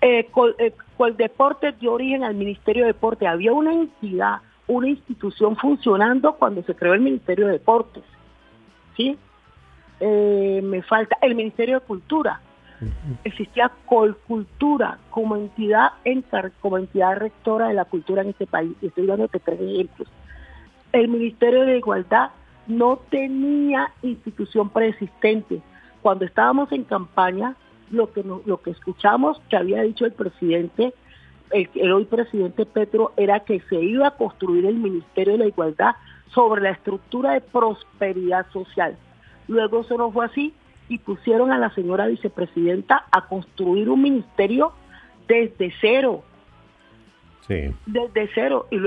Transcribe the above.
Coldeporte dio origen al Ministerio de Deportes. Había una entidad, una institución funcionando cuando se creó el Ministerio de Deportes, ¿sí? Me falta el Ministerio de Cultura. Existía Colcultura como entidad rectora de la cultura en este país. Estoy dándote 3 ejemplos. El Ministerio de Igualdad no tenía institución preexistente. Cuando estábamos en campaña, lo que escuchamos que había dicho el presidente, el hoy presidente Petro, era que se iba a construir el Ministerio de la Igualdad sobre la estructura de prosperidad social. Luego eso no fue así y pusieron a la señora vicepresidenta a construir un ministerio desde cero. Sí. Desde cero. Y